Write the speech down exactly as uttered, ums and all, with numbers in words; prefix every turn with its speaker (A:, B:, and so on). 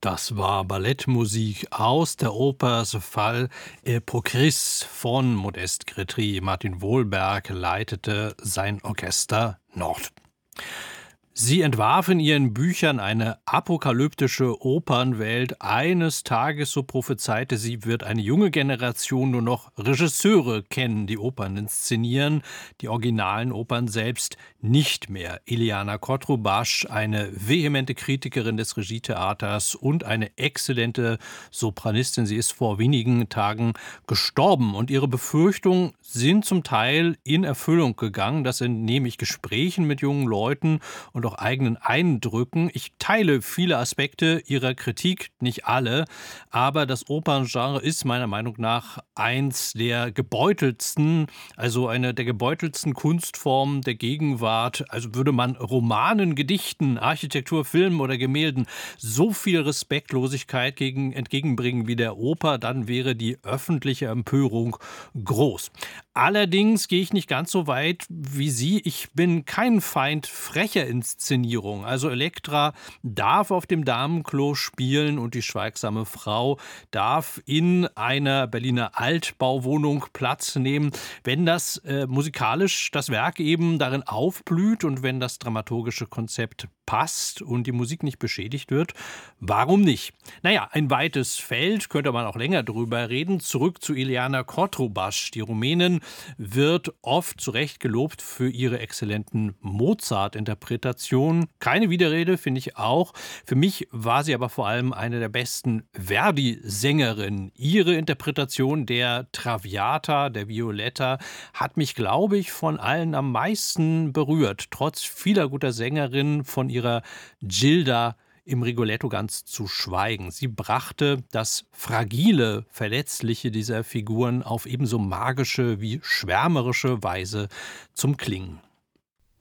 A: Das war Ballettmusik aus der Oper „Ce Fall est pour Chris“ von Modest Grétry. Martin Wohlberg leitete sein Orchester Nord. Sie entwarf in ihren Büchern eine apokalyptische Opernwelt. Eines Tages, so prophezeite sie, wird eine junge Generation nur noch Regisseure kennen, die Opern inszenieren, die originalen Opern selbst nicht mehr. Iliana Cotrubasche, eine vehemente Kritikerin des Regietheaters und eine exzellente Sopranistin. Sie ist vor wenigen Tagen gestorben und ihre Befürchtungen sind zum Teil in Erfüllung gegangen. Das entnehme ich Gesprächen mit jungen Leuten und auch eigenen Eindrücken. Ich teile viele Aspekte ihrer Kritik, nicht alle, aber das Operngenre ist meiner Meinung nach eins der gebeuteltsten, also eine der gebeuteltsten Kunstformen der Gegenwart. Also würde man Romanen, Gedichten, Architektur, Filmen oder Gemälden so viel Respektlosigkeit gegen, entgegenbringen wie der Oper, dann wäre die öffentliche Empörung groß. Allerdings gehe ich nicht ganz so weit wie Sie. Ich bin kein Feind frecher Inszenierung. Also Elektra darf auf dem Damenklo spielen und die schweigsame Frau darf in einer Berliner Altbauwohnung Platz nehmen, wenn das äh, musikalisch das Werk eben darin aufblüht und wenn das dramaturgische Konzept passt und die Musik nicht beschädigt wird. Warum nicht? Naja, ein weites Feld, könnte man auch länger drüber reden. Zurück zu Iliana Cotrubasche. Die Rumänin wird oft zu Recht gelobt für ihre exzellenten Mozart-Interpretationen. Keine Widerrede, finde ich auch. Für mich war sie aber vor allem eine der besten Verdi-Sängerinnen. Ihre Interpretation der Traviata, der Violetta, hat mich, glaube ich, von allen am meisten berührt. Trotz vieler guter Sängerinnen, von ihrer Gilda im Rigoletto ganz zu schweigen. Sie brachte das Fragile, Verletzliche dieser Figuren auf ebenso magische wie schwärmerische Weise zum Klingen.